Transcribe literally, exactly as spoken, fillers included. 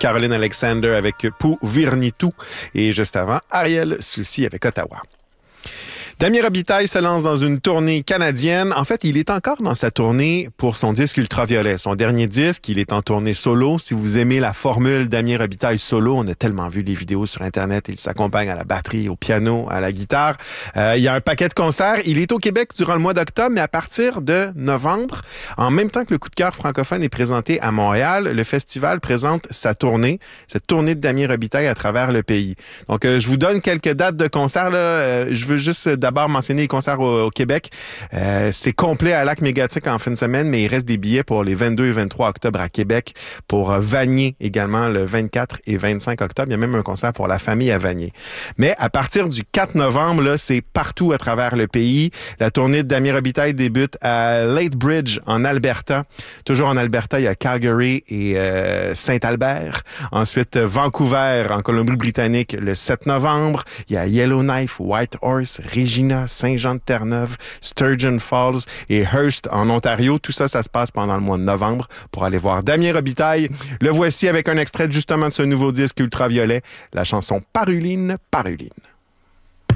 Caroline Alexander avec Pou Virnitou et juste avant, Ariel Soucy avec Ottawa. Damien Robitaille se lance dans une tournée canadienne. En fait, il est encore dans sa tournée pour son disque Ultraviolet. Son dernier disque, il est en tournée solo. Si vous aimez la formule Damien Robitaille solo, on a tellement vu les vidéos sur Internet. Il s'accompagne à la batterie, au piano, à la guitare. Euh, il y a un paquet de concerts. Il est au Québec durant le mois d'octobre, mais à partir de novembre, en même temps que le coup de cœur francophone est présenté à Montréal, le festival présente sa tournée, cette tournée de Damien Robitaille à travers le pays. Donc, euh, je vous donne quelques dates de concerts. Là. Euh, je veux juste d'abord mentionner les concerts au, au Québec. Euh, c'est complet à Lac Mégantic en fin de semaine, mais il reste des billets pour les vingt-deux et vingt-trois octobre à Québec, pour euh, Vanier également le vingt-quatre et vingt-cinq octobre. Il y a même un concert pour la famille à Vanier. Mais à partir du quatre novembre, là, c'est partout à travers le pays. La tournée de Damien Robitaille débute à Lethbridge en Alberta. Toujours en Alberta, il y a Calgary et euh, Saint-Albert. Ensuite, Vancouver en Colombie-Britannique le sept novembre. Il y a Yellowknife, Whitehorse, Regina, Saint-Jean-de-Terre-Neuve, Sturgeon Falls et Hearst en Ontario. Tout ça, ça se passe pendant le mois de novembre pour aller voir Damien Robitaille. Le voici avec un extrait justement de ce nouveau disque Ultraviolet, la chanson Paruline, Paruline.